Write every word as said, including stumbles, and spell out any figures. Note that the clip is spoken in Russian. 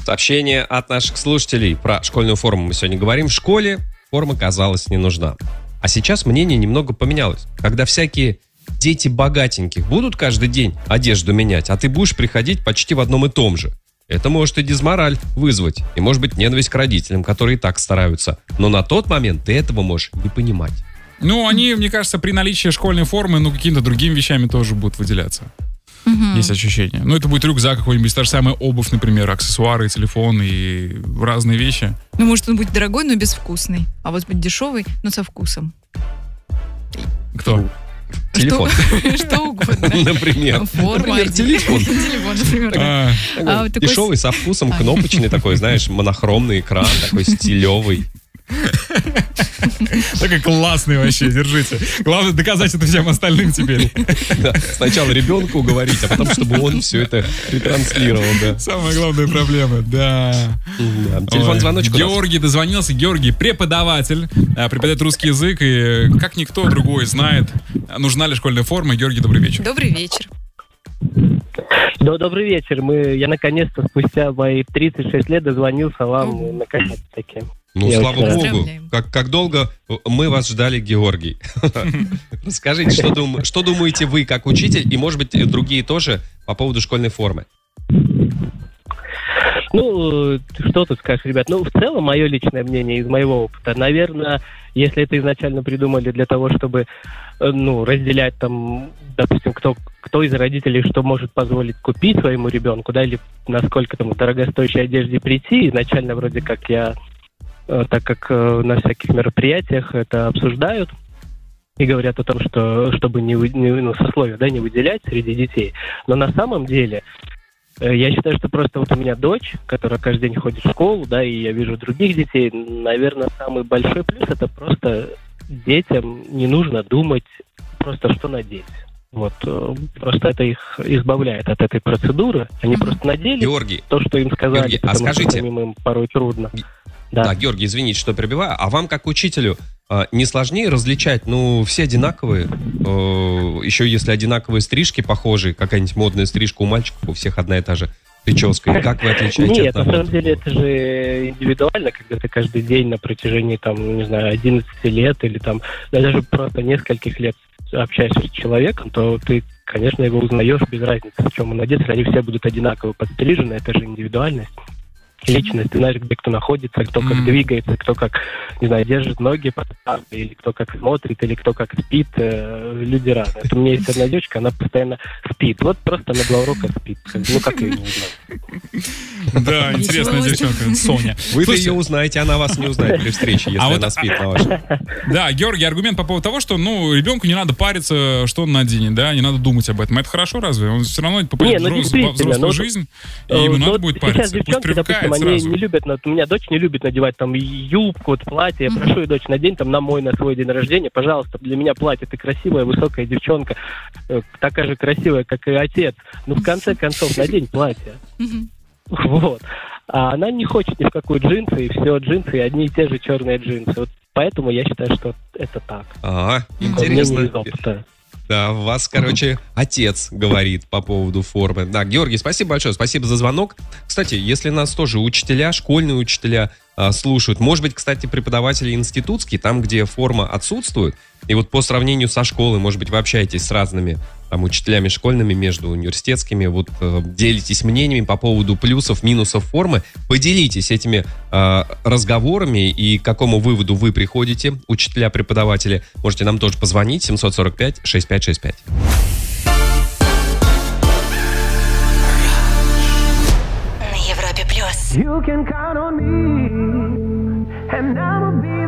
Сообщение от наших слушателей. Про школьную форму мы сегодня говорим. В школе форма казалась не нужна. А сейчас мнение немного поменялось. Когда всякие дети богатеньких будут каждый день одежду менять, а ты будешь приходить почти в одном и том же. Это может и дизмораль вызвать, и может быть ненависть к родителям, которые и так стараются. Но на тот момент ты этого можешь не понимать. Ну, они, мне кажется, при наличии школьной формы, ну, какими-то другими вещами тоже будут выделяться. Угу. Есть ощущение. Ну, это будет рюкзак какой-нибудь, та же самая обувь, например, аксессуары, телефон и разные вещи. Ну, может, он будет дорогой, но безвкусный. А вот будет дешевый, но со вкусом. Кто? Телефон. Что, что угодно. Например. Форма. Например, телефон. Телефон, например. А, а, вот дешевый, такой... со вкусом, кнопочный такой, знаешь, монохромный экран, такой стилевый. Такой классный вообще, держите. Главное доказать это всем остальным теперь. Да, сначала ребенку уговорить, а потом, чтобы он все это ретранслировал. Да. Самая главная проблема, да. да. Телефон, звоночек. Георгий дозвонился. Георгий преподаватель, преподает русский язык, и как никто другой знает, нужна ли школьная форма. Георгий, добрый вечер. Добрый вечер. Да, добрый вечер. Мы, я наконец-то спустя мои тридцать шесть лет дозвонился вам, наконец-таки. Ну, я слава богу. Как, как долго мы вас ждали, Георгий. Расскажите, что, дум, что думаете вы как учитель, и, может быть, другие тоже по поводу школьной формы? Ну, что тут скажешь, ребят? Ну, в целом, мое личное мнение из моего опыта. Наверное, если это изначально придумали для того, чтобы, ну, разделять там, допустим, кто, кто из родителей что может позволить купить своему ребенку, да, или насколько там в дорогостоящей одежде прийти, изначально вроде как я... так как на всяких мероприятиях это обсуждают и говорят о том, что чтобы не, не ну, сословие, да, не выделять среди детей. Но на самом деле я считаю, что просто вот у меня дочь, которая каждый день ходит в школу, да, и я вижу других детей, наверное, самый большой плюс — это просто детям не нужно думать просто, что надеть. Вот, просто это их избавляет от этой процедуры. Они mm-hmm. просто надели Георгий, то, что им сказали, Георгий, потому а скажите, что самим им порой трудно. Да. да, Георгий, извините, что перебиваю. А вам, как учителю, не сложнее различать, ну, все одинаковые? Еще если одинаковые стрижки похожие, какая-нибудь модная стрижка у мальчиков, у всех одна и та же прическа. И как вы отличаете? Нет, на самом деле это же индивидуально, когда ты каждый день на протяжении, там, не знаю, одиннадцати лет или там, даже просто нескольких лет общаешься с человеком, то ты, конечно, его узнаешь без разницы, в чем он одет, если они все будут одинаково подстрижены, это же индивидуальность. Личность, ты знаешь, где кто находится, кто как mm-hmm. двигается, кто как, не знаю, держит ноги под стартом, или кто как смотрит, или кто как спит. Э, люди разные. Вот у меня есть одна девочка, она постоянно спит. Вот просто на два урока спит. Ну, как ее не узнать? Да, интересная девчонка, Соня. Вы-то ее узнаете, она вас не узнает при встрече, если она спит на вашем. Да, Георгий, аргумент по поводу того, что, ну, ребенку не надо париться, что он наденет, да, не надо думать об этом. Это хорошо разве? Он все равно попадет в взрослую жизнь, и ему надо будет париться. Пусть привыкает. Они сразу. не любят, вот, у меня дочь не любит надевать там юбку, вот, платье. Я mm-hmm. прошу ее, дочь, надень там на мой, на свой день рождения, пожалуйста, для меня платье. Ты красивая, высокая девчонка, э, такая же красивая, как и отец. Ну, в конце концов, надень платье. Mm-hmm. Вот. А она не хочет ни в какую джинсы, и все джинсы, и одни и те же черные джинсы. Вот поэтому я считаю, что это так. Ага, интересно. Да, вас, короче, отец говорит по поводу формы. Да, Георгий, спасибо большое, спасибо за звонок. Кстати, если нас тоже учителя, школьные учителя а, слушают, может быть, кстати, преподаватели институтские, там, где форма отсутствует, и вот по сравнению со школой, может быть, вы общаетесь с разными там учителями школьными, между университетскими, вот э, делитесь мнениями по поводу плюсов, минусов формы, поделитесь этими э, разговорами и к какому выводу вы приходите, учителя-преподаватели. Можете нам тоже позвонить, семь сорок пять шестьдесят пять шестьдесят пять. На Европе плюс. You can count on me, and I'll be